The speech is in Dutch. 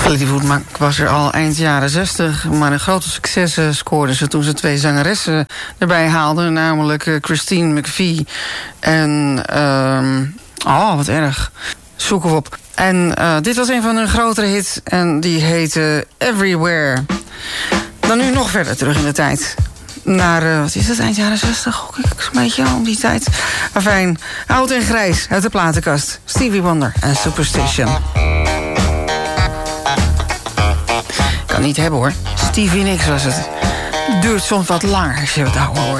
Fleetwood Mac was er al eind jaren 60, maar een grote successen scoorden ze toen ze 2 zangeressen erbij haalden, namelijk Christine McVie en wat erg, zoeken we op. En dit was een van hun grotere hits en die heette Everywhere. Dan nu nog verder terug in de tijd. Naar, wat is het, eind jaren 60? Gok ik een beetje om die tijd. Afijn, oud en grijs uit de platenkast. Stevie Wonder en Superstition. Kan niet hebben hoor. Stevie Nicks was het. Duurt soms wat langer als je het oude hoort.